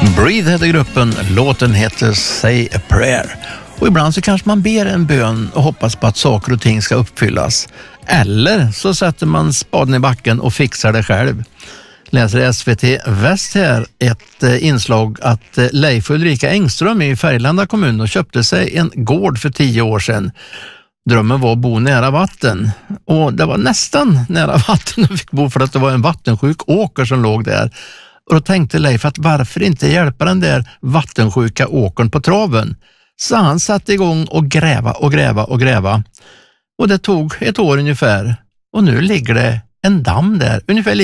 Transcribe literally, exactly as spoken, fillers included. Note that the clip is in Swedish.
Breathe heter gruppen, låten heter Say a Prayer. Och ibland så kanske man ber en bön och hoppas på att saker och ting ska uppfyllas. Eller så sätter man spaden i backen och fixar det själv. Läser S V T Väst här ett eh, inslag att eh, Leif Ulrika Engström i Färgelanda kommun och köpte sig en gård för tio år sedan. Drömmen var att bo nära vatten, och det var nästan nära vatten och fick bo för att det var en vattensjuk åker som låg där. Och då tänkte Leif att varför inte hjälpa den där vattensjuka åkern på traven? Så han satte igång och gräva och gräva och gräva. Och det tog ett år ungefär, och nu ligger det en damm där ungefär